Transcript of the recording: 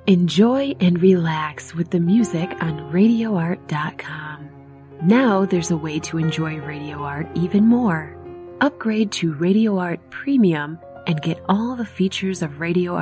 Enjoy and relax with the music on RadioArt.com. Now there's a way to enjoy Radio Art even more. Upgrade to Radio Art Premium and get all the features of Radio